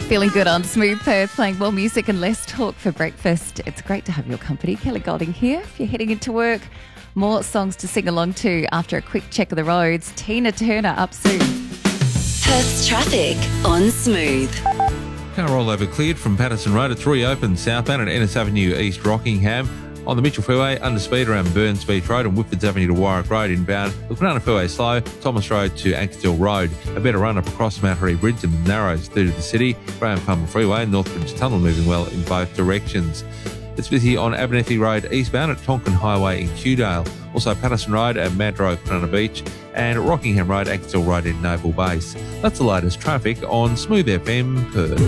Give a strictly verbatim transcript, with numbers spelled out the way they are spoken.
Feeling good on Smooth Perth, playing more music and less talk for breakfast. It's great to have your company. Kelly Golding here. If you're heading into work, more songs to sing along to after a quick check of the roads. Tina Turner up soon. Perth's traffic on Smooth. Car rollover cleared from Patterson Road. It's reopened southbound at Ennis Avenue East Rockingham. On the Mitchell Freeway, under speed around Burns Beach Road and Whitfords Avenue to Warwick Road inbound. The Kwinana Freeway slow, Thomas Road to Ankersdale Road. A better run up across Mattery Bridge and the Narrows through to the city. Graham Palmer Freeway and Northbridge Tunnel moving well in both directions. It's busy on Abernethy Road eastbound at Tonkin Highway in Kewdale. Also Patterson Road at Madro, Kwinana Beach and Rockingham Road, Ankersdale Road in Naval Base. That's the latest traffic on Smooth F M Perth.